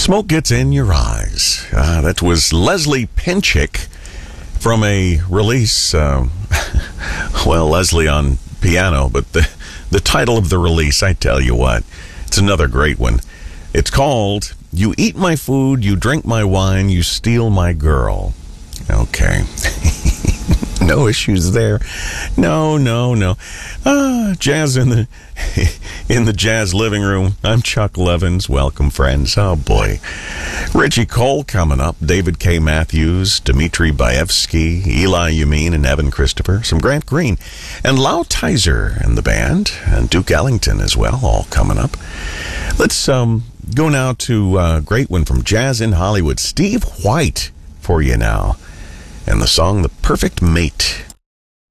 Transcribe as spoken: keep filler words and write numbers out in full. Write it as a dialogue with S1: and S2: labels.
S1: Smoke Gets in Your Eyes. Uh, that was Leslie Pinchick from a release. Uh, well, Leslie on piano, but the, the title of the release, I tell you what, it's another great one. It's called You Eat My Food, You Drink My Wine, You Steal My Girl. Okay. No issues there. No, no, no. Ah, jazz in the in the jazz living room. I'm Chuck Levins. Welcome, friends. Oh, boy. Richie Cole coming up. David K. Matthews, Dmitri Baevsky, Eli Yameen, and Evan Christopher. Some Grant Green. And Lau Tizer and the band. And Duke Ellington as well, all coming up. Let's um go now to a great one from Jazz in Hollywood. Steve White for you now. And the song The Perfect Mate.